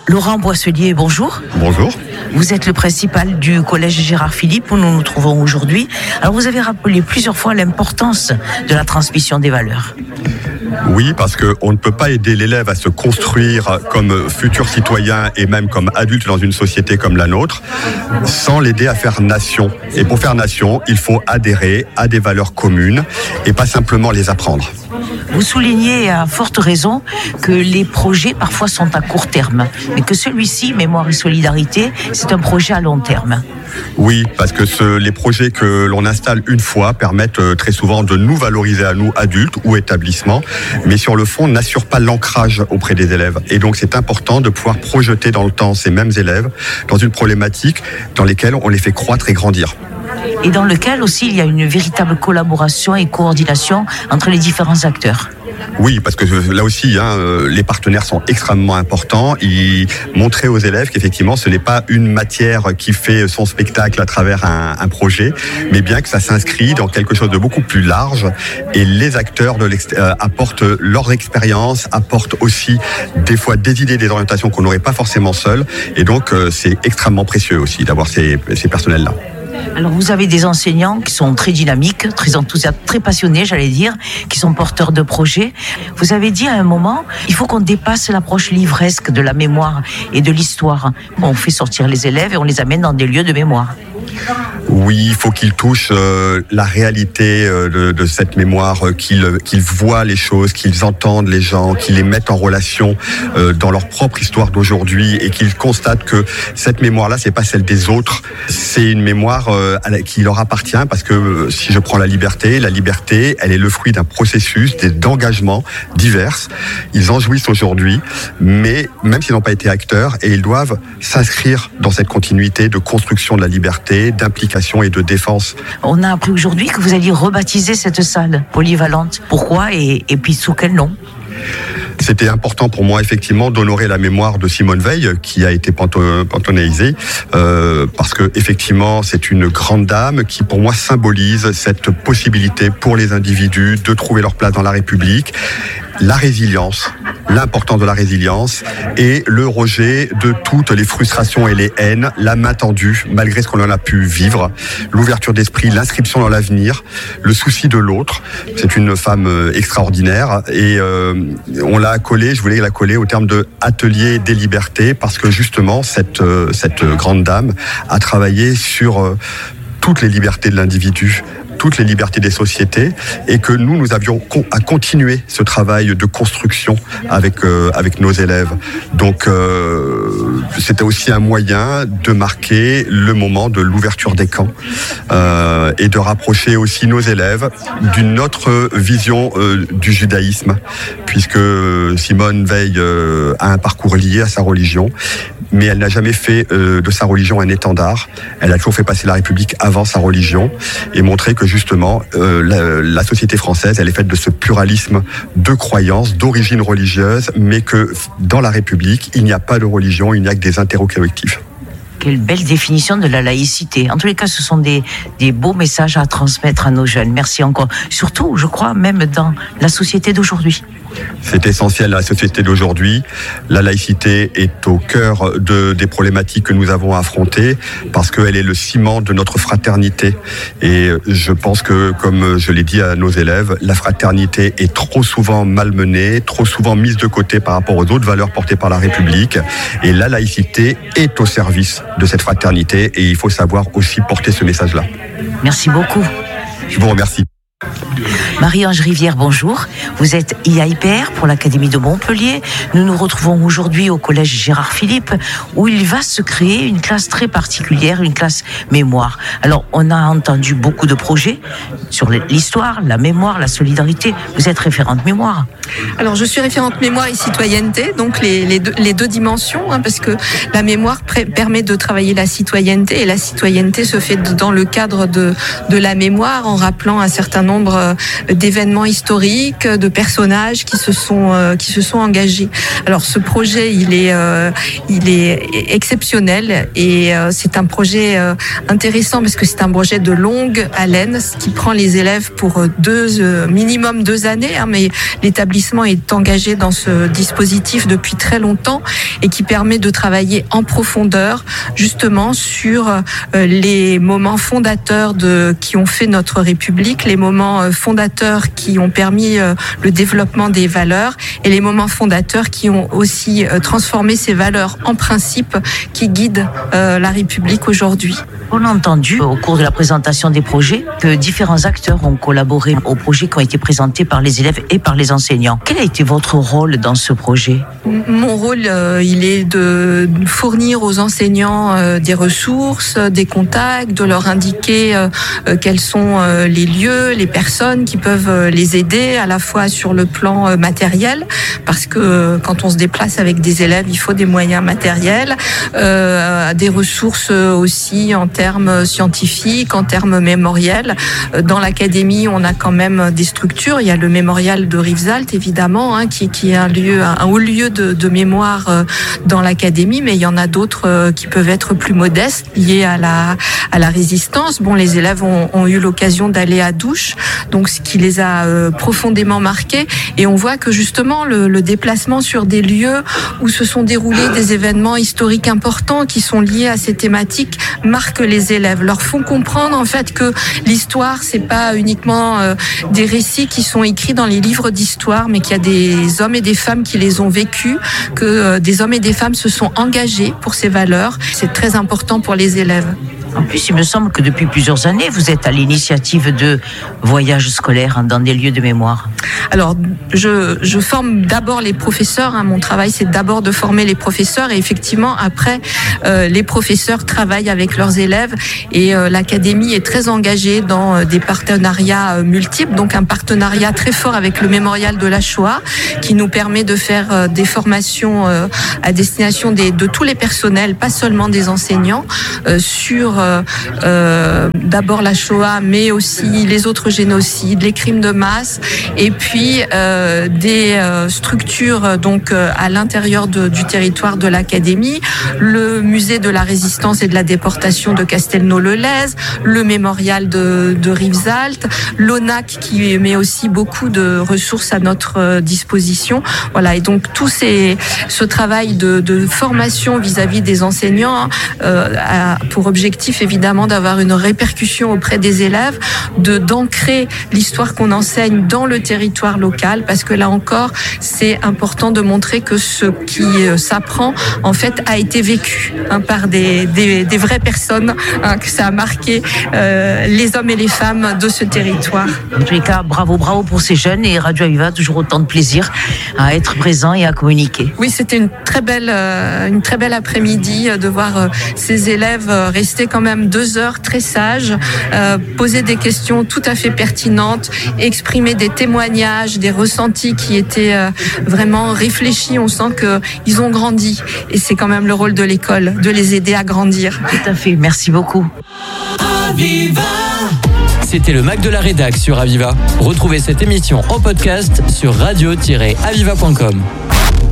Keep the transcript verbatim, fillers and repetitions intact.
Laurent Boisselier, bonjour. Bonjour. Vous êtes le principal du collège Gérard Philipe où nous nous trouvons aujourd'hui. Alors vous avez rappelé plusieurs fois l'importance de la transmission des valeurs. Oui, parce qu'on ne peut pas aider l'élève à se construire comme futur citoyen et même comme adulte dans une société comme la nôtre sans l'aider à faire nation. Et pour faire nation, il faut adhérer à des valeurs communes et pas simplement les apprendre. Vous soulignez à forte raison que les projets parfois sont à court terme, mais que celui-ci, Mémoire et Solidarité, c'est un projet à long terme. Oui, parce que ce, les projets que l'on installe une fois permettent euh, très souvent de nous valoriser à nous, adultes ou établissements, mais sur le fond, n'assurent pas l'ancrage auprès des élèves. Et donc, c'est important de pouvoir projeter dans le temps ces mêmes élèves dans une problématique dans laquelle on les fait croître et grandir. Et dans lequel aussi il y a une véritable collaboration et coordination entre les différents acteurs. Oui, parce que là aussi, hein, les partenaires sont extrêmement importants. Ils montraient aux élèves qu'effectivement, ce n'est pas une matière qui fait son spectacle à travers un, un projet, mais bien que ça s'inscrit dans quelque chose de beaucoup plus large. Et les acteurs de l'ex- euh, apportent leur expérience, apportent aussi des fois des idées, des orientations qu'on n'aurait pas forcément seuls. Et donc, euh, c'est extrêmement précieux aussi d'avoir ces, ces personnels-là. Alors vous avez des enseignants qui sont très dynamiques, très enthousiastes, très passionnés, j'allais dire, qui sont porteurs de projets. Vous avez dit à un moment, il faut qu'on dépasse l'approche livresque de la mémoire et de l'histoire. On fait sortir les élèves et on les amène dans des lieux de mémoire. Oui, il faut qu'ils touchent euh, la réalité euh, de, de cette mémoire, euh, qu'ils, qu'ils voient les choses, qu'ils entendent les gens, qu'ils les mettent en relation euh, dans leur propre histoire d'aujourd'hui et qu'ils constatent que cette mémoire-là, c'est pas celle des autres, c'est une mémoire euh, à la, qui leur appartient parce que euh, si je prends la liberté, la liberté, elle est le fruit d'un processus, d'engagements divers. Ils en jouissent aujourd'hui, mais même s'ils n'ont pas été acteurs, et ils doivent s'inscrire dans cette continuité de construction de la liberté, d'implication et de défense. On a appris aujourd'hui que vous alliez rebaptiser cette salle polyvalente. Pourquoi et, et puis sous quel nom ? C'était important pour moi, effectivement, d'honorer la mémoire de Simone Veil, qui a été panthéonisée, euh, parce que, effectivement, c'est une grande dame qui, pour moi, symbolise cette possibilité pour les individus de trouver leur place dans la République, la résilience, l'importance de la résilience et le rejet de toutes les frustrations et les haines, la main tendue, malgré ce qu'on en a pu vivre, l'ouverture d'esprit, l'inscription dans l'avenir, le souci de l'autre. C'est une femme extraordinaire et euh, on l'a accolée, je voulais la coller au terme de Atelier des libertés parce que justement, cette, euh, cette grande dame a travaillé sur euh, toutes les libertés de l'individu, toutes les libertés des sociétés et que nous, nous avions à continuer ce travail de construction avec, euh, avec nos élèves. Donc, euh, c'était aussi un moyen de marquer le moment de l'ouverture des camps euh, et de rapprocher aussi nos élèves d'une autre vision euh, du judaïsme, puisque Simone Veil euh, a un parcours lié à sa religion, mais elle n'a jamais fait euh, de sa religion un étendard. Elle a toujours fait passer la République avant sa religion et montré que justement, euh, la, la société française, elle est faite de ce pluralisme de croyances, d'origine religieuse, mais que dans la République, il n'y a pas de religion, il n'y a que des intérêts collectifs. Quelle belle définition de la laïcité. En tous les cas, ce sont des, des beaux messages à transmettre à nos jeunes. Merci encore. Surtout, je crois, même dans la société d'aujourd'hui. C'est essentiel à la société d'aujourd'hui. La laïcité est au cœur de, des problématiques que nous avons à affronter parce qu'elle est le ciment de notre fraternité. Et je pense que, comme je l'ai dit à nos élèves, la fraternité est trop souvent malmenée, trop souvent mise de côté par rapport aux autres valeurs portées par la République. Et la laïcité est au service de cette fraternité et il faut savoir aussi porter ce message-là. Merci beaucoup. Je vous remercie. Marie-Ange Rivière, bonjour. Vous êtes I A I P R pour l'Académie de Montpellier. Nous nous retrouvons aujourd'hui au collège Gérard Philipe où il va se créer une classe très particulière, une classe mémoire. Alors, on a entendu beaucoup de projets sur l'histoire, la mémoire, la solidarité. Vous êtes référente mémoire. Alors, je suis référente mémoire et citoyenneté, donc les, les, deux, les deux dimensions, hein, parce que la mémoire pré- permet de travailler la citoyenneté et la citoyenneté se fait dans le cadre de, de la mémoire en rappelant un certain nombre euh, d'événements historiques, de personnages qui se sont euh, qui se sont engagés. Alors ce projet, il est euh, il est exceptionnel et euh, c'est un projet euh, intéressant parce que c'est un projet de longue haleine, ce qui prend les élèves pour deux euh, minimum deux années, hein, mais l'établissement est engagé dans ce dispositif depuis très longtemps et qui permet de travailler en profondeur justement sur euh, les moments fondateurs de qui ont fait notre République, les moments euh, fondateurs qui ont permis euh, le développement des valeurs et les moments fondateurs qui ont aussi euh, transformé ces valeurs en principes qui guident euh, la République aujourd'hui. On a entendu au cours de la présentation des projets que différents acteurs ont collaboré aux projets qui ont été présentés par les élèves et par les enseignants. Quel a été votre rôle dans ce projet ? Mon rôle, euh, il est de fournir aux enseignants euh, des ressources, des contacts, de leur indiquer euh, euh, quels sont euh, les lieux, les personnes qui peuvent euh, les aider à la fois sur le plan euh, matériel, parce que euh, quand on se déplace avec des élèves, il faut des moyens matériels, euh, des ressources aussi en termes scientifiques, en termes mémoriels. Dans l'académie, on a quand même des structures. Il y a le mémorial de Rivesaltes, évidemment, hein, qui, qui est un lieu, un haut lieu de, de mémoire euh, dans l'académie, mais il y en a d'autres euh, qui peuvent être plus modestes, liés à la, à la résistance. Bon, les élèves ont, ont eu l'occasion d'aller à Douche, donc ce qui les a euh, profondément marqués. Et on voit que justement, le, le déplacement sur des lieux où se sont déroulés des événements historiques importants qui sont liés à ces thématiques marque les élèves, leur font comprendre en fait que l'histoire, c'est pas uniquement euh, des récits qui sont écrits dans les livres d'histoire, mais qu'il y a des hommes et des femmes qui les ont vécus, que euh, des hommes et des femmes se sont engagés pour ces valeurs. C'est très important pour les élèves. En plus, il me semble que depuis plusieurs années, vous êtes à l'initiative de voyages scolaires dans des lieux de mémoire. Alors, je, je forme d'abord les professeurs. Hein. Mon travail, c'est d'abord de former les professeurs. Et effectivement, après, euh, les professeurs travaillent avec leurs élèves. Et euh, l'académie est très engagée dans euh, des partenariats euh, multiples. Donc, un partenariat très fort avec le mémorial de la Shoah, qui nous permet de faire euh, des formations euh, à destination des, de tous les personnels, pas seulement des enseignants, euh, sur euh, euh, d'abord la Shoah, mais aussi les autres génocides, les crimes de masse. Et puis euh, des euh, structures donc euh, à l'intérieur de, du territoire de l'académie, le musée de la résistance et de la déportation de Castelnau-le-Lez, le mémorial de, de Rivesaltes, l'O N A C qui met aussi beaucoup de ressources à notre disposition. Voilà, et donc tout ces, ce travail de, de formation vis-à-vis des enseignants euh, a pour objectif évidemment d'avoir une répercussion auprès des élèves, de d'ancrer l'histoire qu'on enseigne dans le territoire local, parce que là encore, c'est important de montrer que ce qui s'apprend, en fait, a été vécu hein, par des, des, des vraies personnes, hein, que ça a marqué euh, les hommes et les femmes de ce territoire. En tous les cas, bravo, bravo pour ces jeunes, et Radio Aviva a toujours autant de plaisir à être présent et à communiquer. Oui, c'était une très belle, euh, une très belle après-midi de voir euh, ces élèves rester quand même deux heures très sages, euh, poser des questions tout à fait pertinentes, exprimer des témoignages, des ressentis qui étaient euh, vraiment réfléchis. On sent qu'ils ont grandi, et c'est quand même le rôle de l'école, de les aider à grandir. Tout à fait, merci beaucoup. Aviva. C'était le Mac de la Rédac sur Aviva. Retrouvez cette émission en podcast sur radio tiret aviva point com.